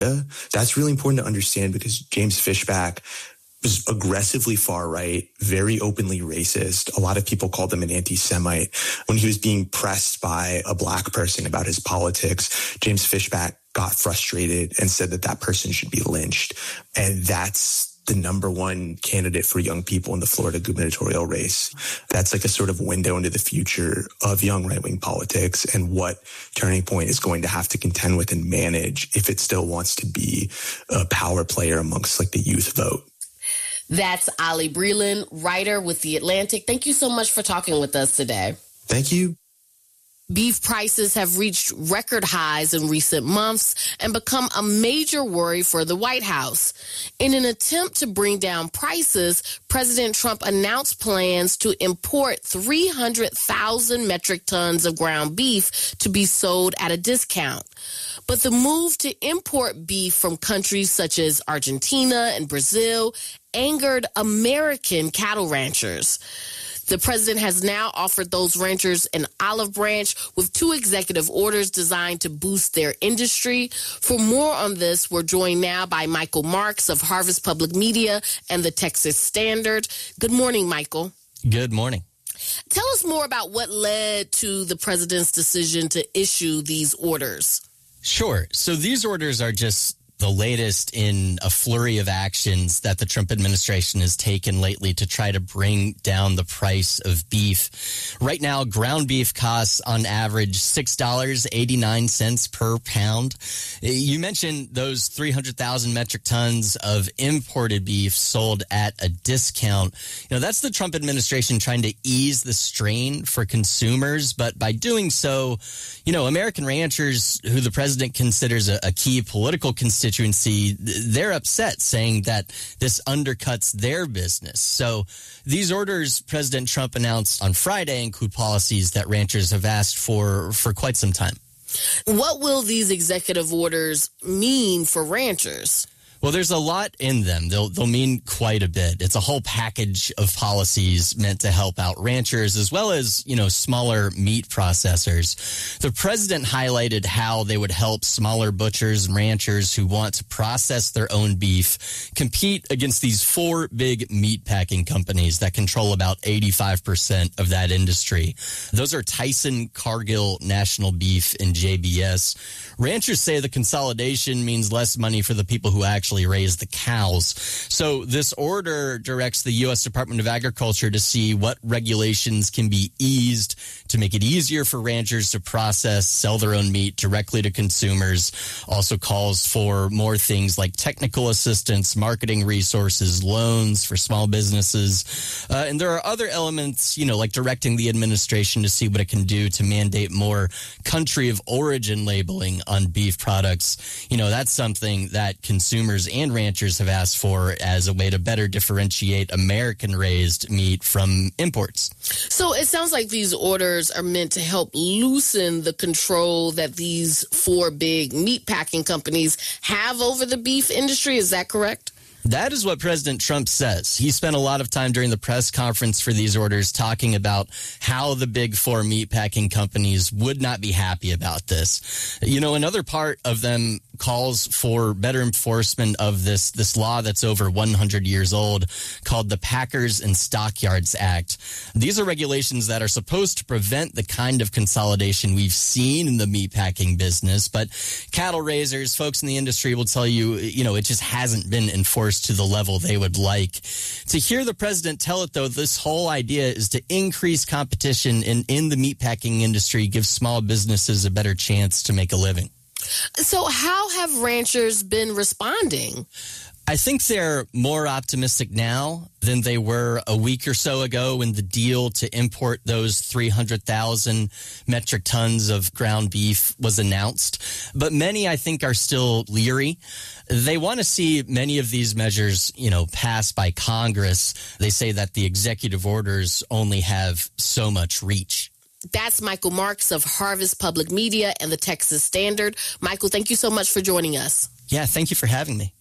That's really important to understand because James Fishback was aggressively far right, very openly racist. A lot of people called him an anti-Semite. When he was being pressed by a black person about his politics, James Fishback got frustrated and said that that person should be lynched. And that's the number one candidate for young people in the Florida gubernatorial race. That's like a sort of window into the future of young right-wing politics and what Turning Point is going to have to contend with and manage if it still wants to be a power player amongst like the youth vote. That's Ali Breland, writer with The Atlantic. Thank you so much for talking with us today. Thank you. Beef prices have reached record highs in recent months and become a major worry for the White House. In an attempt to bring down prices, President Trump announced plans to import 300,000 metric tons of ground beef to be sold at a discount. But the move to import beef from countries such as Argentina and Brazil angered American cattle ranchers. The president has now offered those ranchers an olive branch with 2 executive orders designed to boost their industry. For more on this, we're joined now by Michael Marks of Harvest Public Media and the Texas Standard. Good morning, Michael. Good morning. Tell us more about what led to the president's decision to issue these orders. Sure. So these orders are just the latest in a flurry of actions that the Trump administration has taken lately to try to bring down the price of beef. Right now, ground beef costs on average $6.89 per pound. You mentioned those 300,000 metric tons of imported beef sold at a discount. You know, that's the Trump administration trying to ease the strain for consumers. But by doing so, you know, American ranchers, who the president considers a key political constituency, they're upset, saying that this undercuts their business. So these orders President Trump announced on Friday include policies that ranchers have asked for quite some time. What will these executive orders mean for ranchers? Well, there's a lot in them. They'll mean quite a bit. It's a whole package of policies meant to help out ranchers as well as, you know, smaller meat processors. The president highlighted how they would help smaller butchers and ranchers who want to process their own beef compete against these 4 big meat packing companies that control about 85% of that industry. Those are Tyson, Cargill, National Beef, and JBS. Ranchers say the consolidation means less money for the people who actually raise the cows. So this order directs the U.S. Department of Agriculture to see what regulations can be eased to make it easier for ranchers to process, sell their own meat directly to consumers. Also calls for more things like technical assistance, marketing resources, loans for small businesses. And there are other elements, you know, like directing the administration to see what it can do to mandate more country of origin labeling on beef products. You know, that's something that consumers and ranchers have asked for as a way to better differentiate American-raised meat from imports. So it sounds like these orders are meant to help loosen the control that these 4 big meat packing companies have over the beef industry. Is that correct? That is what President Trump says. He spent a lot of time during the press conference for these orders talking about how the big 4 meatpacking companies would not be happy about this. You know, another part of them calls for better enforcement of this law that's over 100 years old called the Packers and Stockyards Act. These are regulations that are supposed to prevent the kind of consolidation we've seen in the meatpacking business. But cattle raisers, folks in the industry will tell you, you know, it just hasn't been enforced to the level they would like. To hear the president tell it, though, this whole idea is to increase competition in the meatpacking industry, give small businesses a better chance to make a living. So how have ranchers been responding? I think they're more optimistic now than they were a week or so ago when the deal to import those 300,000 metric tons of ground beef was announced. But many, I think, are still leery. They want to see many of these measures, you know, passed by Congress. They say that the executive orders only have so much reach. That's Michael Marks of Harvest Public Media and the Texas Standard. Michael, thank you so much for joining us. Yeah, thank you for having me.